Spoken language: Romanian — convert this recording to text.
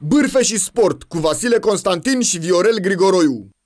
Bârfe și sport cu Vasile Constantin și Viorel Grigoroiu.